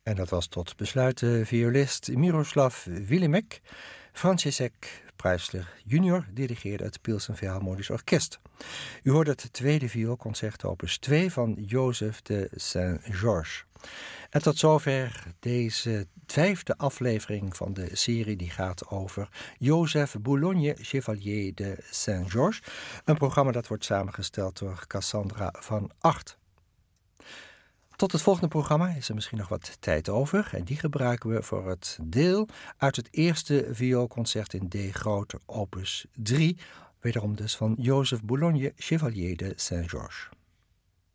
En dat was tot besluit de violist Miroslav Wielimek. Franciszek Preisler junior dirigeerde het Pilsen Philharmonisch Orkest. U hoorde het tweede vioolconcert opus 2 van Joseph de Saint-Georges. En tot zover deze 5e aflevering van de serie die gaat over Joseph Boulogne, Chevalier de Saint-Georges. Een programma dat wordt samengesteld door Cassandra van Agt. Tot het volgende programma is er misschien nog wat tijd over. En die gebruiken we voor het deel uit het eerste vioolconcert in D grote opus 3. Wederom dus van Joseph Boulogne, Chevalier de Saint-Georges.